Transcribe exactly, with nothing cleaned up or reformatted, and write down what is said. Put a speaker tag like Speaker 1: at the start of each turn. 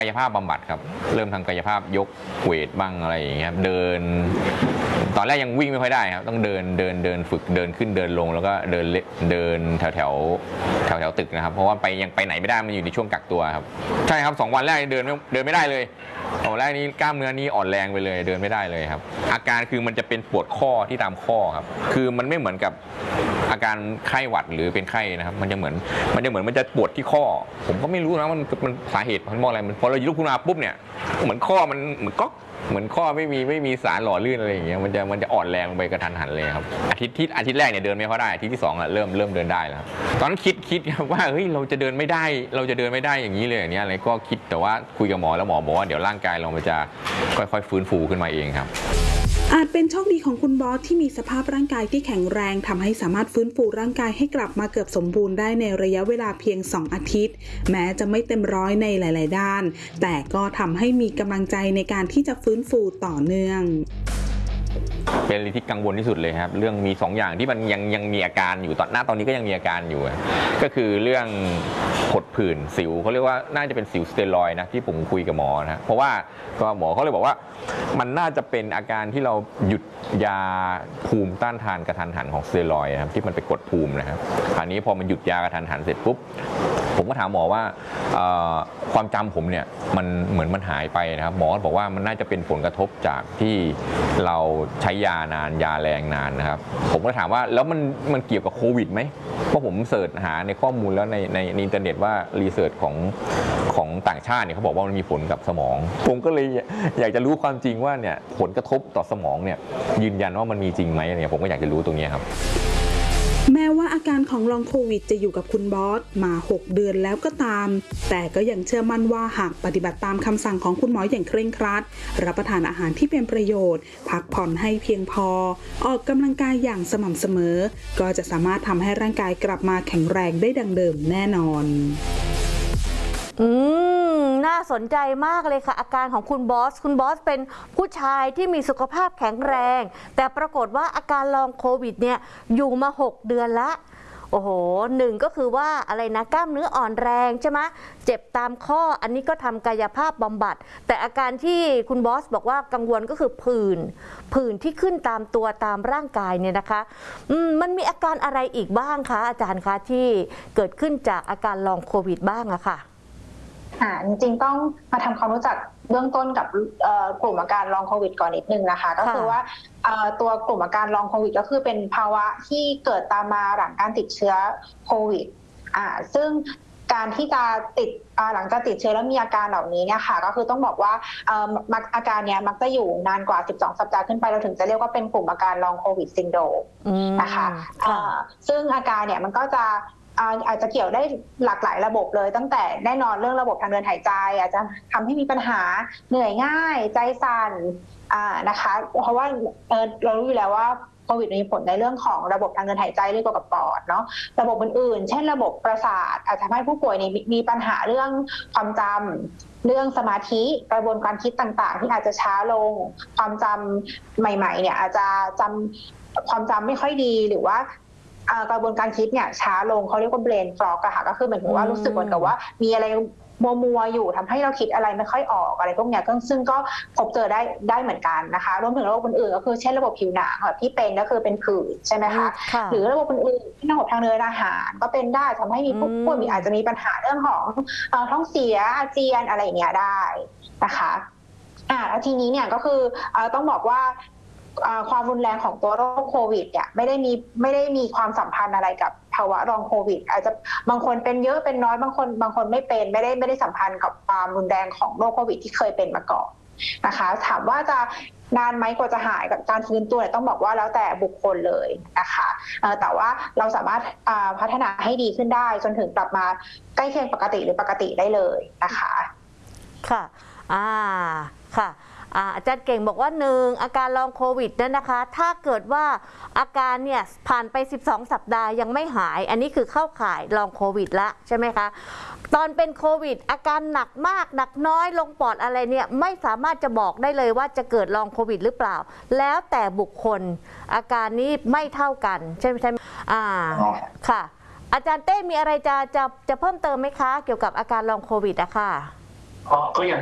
Speaker 1: ายภาพบำบัดครับเริ่มทำกายภาพยกเวทบ้างอะไรอย่างเงี้ยเดินตอนแรกยังวิ่งไม่ค่อยได้ครับต้องเดินเดินเดินฝึกเดินขึ้นเดินลงแล้วก็เดินเดินแถวแถวแถวแถวตึกนะครับเพราะว่าไปยังไปไหนไม่ได้มันอยู่ในช่วงกักตัวครับใช่ครับสองวันแรกเดินเดินไม่ได้เลยตอนแรกนี้กล้ามเนื้อนี้อ่อนแรงไปเลยเดินไม่ได้เลยครับอาการคือมันจะเป็นปวดข้อที่ตามข้อครับคือมันไม่เหมือนกับอาการไข้หวัดหรือเป็นไข้นะครับมันจะเหมือนมันจะเหมือนมันจะปวดที่ข้อผมก็ไม่รู้นะมันมันสาเหตุมันมองอะไรมันพอเราลุกขึ้นมาปุ๊บเนี่ยเหมือนข้อมันเหมือนก๊อกเหมือนข้อไม่มีไม่มีสารหล่อลื่นอะไรอย่างเงี้ยมันจะมันจะอ่อนแรงลงไปกระทันหันเลยครับอาทิตย์ที่อาทิตย์แรกเนี่ยเดินไม่ค่อยได้อาทิตย์ที่สองอ่ะเริ่มเริ่มเดินได้แล้วตอนนั้นคิดคิดว่าเฮ้ยเราจะเดินไม่ได้เราจะเดินไม่ได้อย่างนี้เลยอย่างเงี้ยอะไรก็คิดแต่ว่าคุยกับหมอแล้วหมอบอกว่าเดี๋ยวร่างกายเรามันจะค่อยๆฟื้นฟูขึ้นมาเองครับ
Speaker 2: อาจเป็นโชคดีของคุณบอสที่มีสภาพร่างกายที่แข็งแรงทำให้สามารถฟื้นฟูร่างกายให้กลับมาเกือบสมบูรณ์ได้ในระยะเวลาเพียงสองอาทิตย์แม้จะไม่เต็มร้อยในหลายๆด้านแต่ก็ทำให้มีกำลังใจในการที่จะฟื้นฟูต่อเนื่อง
Speaker 1: เป็นอะไรที่กังวลที่สุดเลยครับเรื่องมีสองอย่างที่มันยังยังมีอาการอยู่ตอนหน้าตอนนี้ก็ยังมีอาการอยู่ก็คือเรื่องผดผื่นสิวเขาเรียกว่าน่าจะเป็นสิวสเตียรอยด์นะที่ผมคุยกับหมอนะเพราะว่าก็หมอเขาเลยบอกว่ามันน่าจะเป็นอาการที่เราหยุดยาภูมิต้านทานกระทันหันของสเตียรอยด์นะครับที่มันไปกดภูมินะครับคราวนี้พอมันหยุดยากระทันหันเสร็จปุ๊บผมก็ถามหมอว่าความจำผมเนี่ยมันเหมือนมันหายไปนะครับหมอบอกว่ามันน่าจะเป็นผลกระทบจากที่เราใช้ยานานยาแรงนานนะครับผมก็ถามว่าแล้วมันมันเกี่ยวกับโควิดไหมเพราะผมเสิร์ชหาในข้อมูลแล้วในในอินเทอร์เน็ตว่ารีเสิร์ชของของต่างชาติเนี่ยเขาบอกว่ามันมีผลกับสมองผมก็เลยอยากจะรู้ความจริงว่าเนี่ยผลกระทบต่อสมองเนี่ยยืนยันว่ามันมีจริงไหมเนี่ยผมก็อยากจะรู้ตรงนี้ครับ
Speaker 2: แม้ว่าอาการของลองโควิดจะอยู่กับคุณบอสมาหกเดือนแล้วก็ตามแต่ก็ยังเชื่อมั่นว่าหากปฏิบัติตามคำสั่งของคุณหมออย่างเคร่งครัดรับประทานอาหารที่เป็นประโยชน์พักผ่อนให้เพียงพอออกกำลังกายอย่างสม่ำเสมอก็จะสามารถทำให้ร่างกายกลับมาแข็งแรงได้ดังเดิมแน่นอน
Speaker 3: อืมน่าสนใจมากเลยค่ะอาการของคุณบอสคุณบอสเป็นผู้ชายที่มีสุขภาพแข็งแรงแต่ปรากฏว่าอาการลองโควิดเนี่ยอยู่มาหกเดือนละโอ้โหหนึ่งก็คือว่าอะไรนะกล้ามเนื้ออ่อนแรงใช่ไหมเจ็บตามข้ออันนี้ก็ทำกายภาพบำบัดแต่อาการที่คุณบอสบอกว่ากังวลก็คือผื่นผื่นที่ขึ้นตามตัวตามร่างกายเนี่ยนะคะอืมมันมีอาการอะไรอีกบ้างคะอาจารย์คะที่เกิดขึ้นจากอาการลองโควิดบ้างอะค่ะ
Speaker 4: อ่าจริงๆต้องมาทำความรู้จักเบื้องต้นกับกลุ่มอาการลองโควิดก่อนนิดนึงนะคะก็คือว่าตัวกลุ่มอาการลองโควิดก็คือเป็นภาวะที่เกิดตามมาหลังการติดเชื้อโควิดอ่าซึ่งการที่จะติดหลังจากติดเชื้อแล้วมีอาการเหล่านี้เนี่ยค่ะก็คือต้องบอกว่าอาการเนี้ยมักจะอยู่นานกว่าสิบสองสัปดาห์ขึ้นไปเราถึงจะเรียกว่าเป็นกลุ่มอาการลองโควิดซินโดรมนะคะซึ่งอาการเนี่ยมันก็จะอาจจะเกี่ยวได้หลากหลายระบบเลยตั้งแต่แน่นอนเรื่องระบบทางเดินหายใจอาจจะทำให้มีปัญหาเหนื่อยง่ายใจสั่นนะคะเพราะว่าเรารู้อยู่แล้วว่าโควิดมีผลในเรื่องของระบบทางเดินหายใจเรื่องเกี่ยวกับปอดเนาะระบบอื่นๆเช่นระบบประสาทอาจจะทำให้ผู้ป่วยมีปัญหาเรื่องความจำเรื่องสมาธิกระบวนการคิดต่างๆที่อาจจะช้าลงความจำใหม่ๆเนี่ยอาจจะจำความจำไม่ค่อยดีหรือว่ากระบวนการคิดเนี่ยช้าลงเขาเรียกว่า brain fog อะค่ะก็คือเหมือนกับว่ารู้สึกเหมือนกับว่ามีอะไรมัวมัวอยู่ทำให้เราคิดอะไรไม่ค่อยออกอะไรพวกเนี้ยซึ่งก็พบเจอได้ได้เหมือนกันนะคะรวมถึงระบบอื่นๆก็คือเช่นระบบผิวหนังแบบที่เป็นก็คือเป็นผื่นใช่ไหมคะหรือระบบอื่นๆที่ระบบทางเดินอาหารก็เป็นได้ทำให้มีผู้ป่วยมีอาจจะมีปัญหาเรื่องของท้องเสียอาเจียนอะไรอย่างเงี้ยได้นะคะอ่าแล้วทีนี้เนี่ยก็คือต้องบอกว่าความรุนแรงของตัวโรคโควิดเนี่ยไม่ได้มีไม่ได้มีความสัมพันธ์อะไรกับภาวะรองโควิดอาจจะบางคนเป็นเยอะเป็นน้อยบางคนบางคนไม่เป็นไม่ได้ไม่ได้สัมพันธ์กับความรุนแรงของโรคโควิดที่เคยเป็นมาก่อนนะคะถามว่าจะนานไหมกว่าจะหายกับการฟื้นตัวต้องบอกว่าแล้วแต่บุคคลเลยนะคะแต่ว่าเราสามารถพัฒนาให้ดีขึ้นได้จนถึงกลับมาใกล้เคียงปกติหรือปกติได้เลยนะคะ
Speaker 3: ค่ะอ่าค่ะอาจารย์เก่งบอกว่าหนึ่งอาการลองโควิดนั้นนะคะถ้าเกิดว่าอาการเนี่ยผ่านไปสิบสองสัปดาห์ยังไม่หายอันนี้คือเข้าข่ายลองโควิดละใช่ไหมคะตอนเป็นโควิดอาการหนักมากหนักน้อยลงปอดอะไรเนี่ยไม่สามารถจะบอกได้เลยว่าจะเกิดลองโควิดหรือเปล่าแล้วแต่บุคคลอาการนี้ไม่เท่ากันใช่ไหมใช่อ่าค่ะอาจารย์เต้มีอะไรจะจะจะเพิ่มเติมไหมคะเกี่ยวกับอาการลองโควิดอะค่ะ
Speaker 5: ก็อย่าง